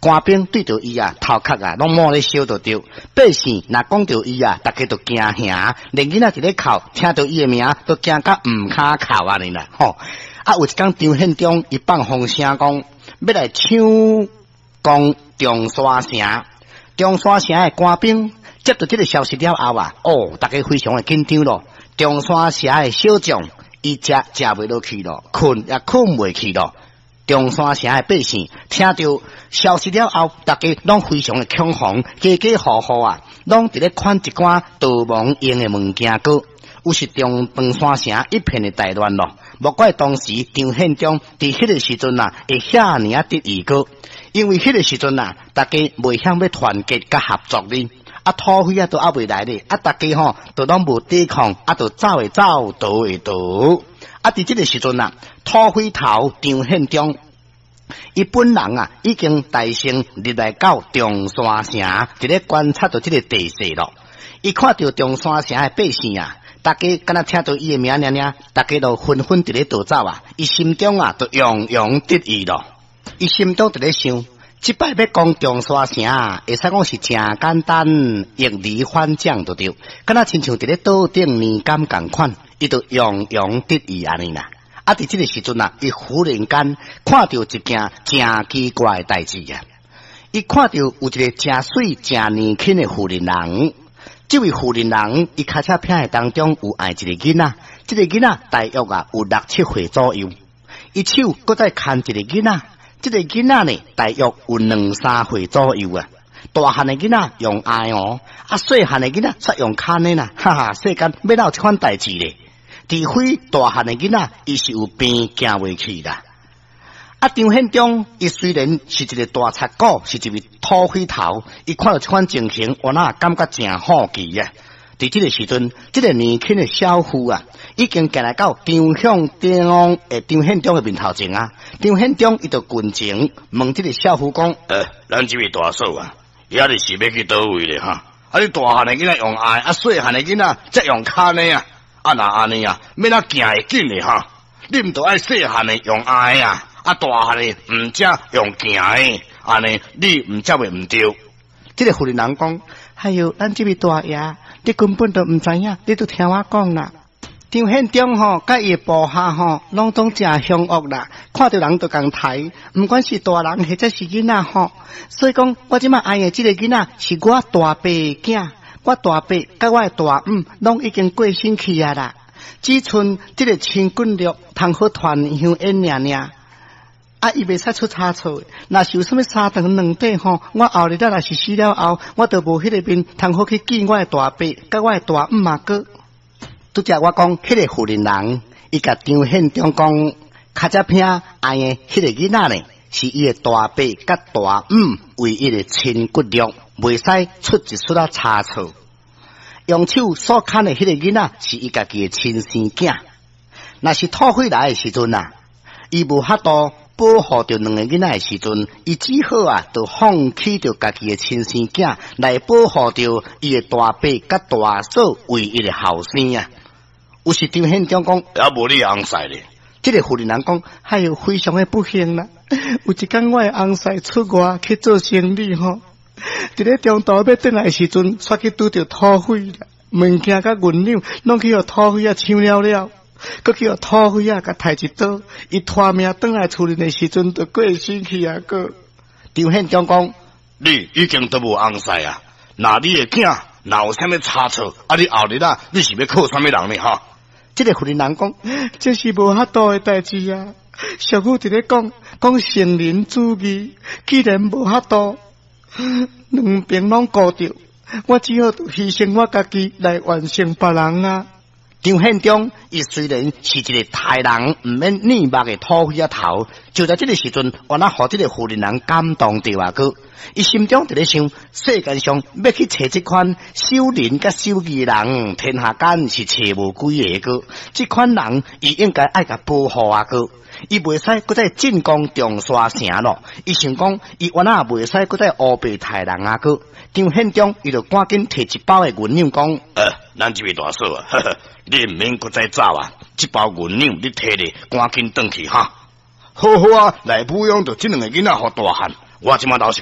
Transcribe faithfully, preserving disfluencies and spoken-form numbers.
官兵对着伊啊，头壳啊，拢摸咧烧着着。百姓若讲着伊啊，大家都惊吓，连囡仔伫咧哭，听到伊的名都惊甲唔卡哭安尼啦。吼，啊有一天张献忠伊放风声讲，要来抢攻中山城。中山城的官兵接到这个消息了后啊，哦，大家非常的紧张咯。中山城的小将伊食食袂落去咯，困也困袂去咯。中山城的百姓听到消息了后，大家拢非常的恐慌，家家户户啊，拢伫咧看一寡逃亡用的物件个。有时中中山城一片的大乱咯。莫怪当时张献忠伫迄个时阵啊，会遐尔啊得意个，因为迄个时阵啊，大家袂晓要团结甲合作哩。啊，土匪啊都还袂来咧，啊，大家吼都拢无抵抗，啊，都走会走，逃会逃。啊，伫即个时阵啊，土匪头张献忠，伊本人啊已经大胜入来到中山城，伫咧观察到即个地势咯。伊看到中山城的百姓啊，大家敢若听到伊的名尔尔，大家都纷纷伫咧逃走啊，伊心中啊都洋洋得意咯。伊心中伫咧想。即摆要攻中山城啊，会使讲是真简单，易离反掌就对。敢若亲像伫咧岛顶年柑共款，伊就洋洋得意安尼啦。啊，伫即个时阵啊，伊忽然间看到一件真奇怪的代志啊！伊看到有一个真水、真年轻的妇人人。这位妇人人，伊脚车片的当中有爱一个囡仔，这个囡仔大约啊有六七岁左右。伊手搁再牵一个囡仔。这个囡仔呢，大约有两三岁左右啊。大汉的囡仔用爱哦，啊细汉的囡仔则用牵的啦。哈哈，世间要闹这款代志咧，除非大汉的囡仔伊是有病行袂去啦。啊，张献忠伊虽然是一个大贼骨，是一位土匪头，伊看到这款情形，我那感觉真好奇啊。伫这个时阵，这个年轻的小妇啊，已经行来到张向忠诶张献忠的面头前啊。张献忠伊就近前问这个小妇讲：，呃，咱这位大嫂啊，遐日是要去倒位咧哈？啊，你大汉的囡仔用爱，啊细汉的囡仔则用牵的啊。啊，那安尼啊，要哪行会紧咧哈？你唔着爱细汉的用爱啊，啊大汉的唔则用行的，安尼你唔则会唔对。这个妇人人讲：，哎哟，咱这位大爷。你根本都唔知影，你都听我讲啦。张献忠吼，甲伊部下吼，拢总真凶恶啦。看到人都共抬，唔管是大人或者是囡仔吼。所以讲，我即马爱的这个囡仔是我大伯的囝，我大伯甲我的大姆拢已经过身去啊啦。只剩这个青棍绿通好团香烟尔尔。啊，伊袂使出差错，若是有啥物三长两短吼，我后日仔若是死了后，我都无迄个面通好去见我的大伯，甲我的大姆嘛个。拄则我讲，迄个妇人人，伊甲张献忠讲，卡只片爱的迄个囡仔呢，是伊的大伯甲大姆唯一的亲骨肉，袂使出一出啊差错。用手所牵的迄个囡仔，是伊家己的亲生囝。若是土匪来的时阵啊，伊无法度。保护着两个囡仔的时阵，伊只好啊，就放弃着家己的亲生囝，来保护着伊的大伯甲大嫂唯一的后生啊。有时张献忠讲，也无你翁婿咧。这个妇人人讲，哎哟，非常的不幸啦。有一天我的翁婿出外去做生意吼，伫咧中途要转来的时阵，煞去拄着土匪啦，物件甲银两拢去互土匪啊抢了了。佮去互土匪啊，甲抬一刀，伊拖命转来厝里的时阵，就过身去啊！个张献忠讲：，你已经都无翁婿啊，那你的囝若有啥物差错，啊，你后日啊，你是要靠啥物人呢？哈！这个妇人人讲：，这是无法度的代志啊！俗语伫咧讲，讲成人主义，既然无法度，两边拢顾着，我只好牺牲我家己来完成别人啊！张献忠，伊虽然是一个大人，唔免逆目的土匪仔头，就在这个时阵，我那互这个妇人人感动着啊个，伊心中伫咧想，世界上要去找这款守仁甲守义的人，天下间是找无几个个，这款人伊应该爱甲保护啊个。伊袂使搁再进攻中山城咯，伊想讲，伊原来袂使搁再乌白杀人啊个。张献忠伊就赶紧摕一包的银两讲，呃，咱这位大嫂啊，呵呵，你唔免搁再走啊，这包银两你摕咧，赶紧转去哈。好好啊，来抚养着这两个囡仔互大汉，我即马倒是。